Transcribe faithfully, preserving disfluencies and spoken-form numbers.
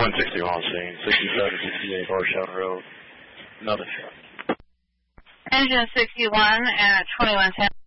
one sixty-one on scene, sixty-seven, sixty-eight, Horse Road. Another shot. Engine sixty-one at twenty-one ten.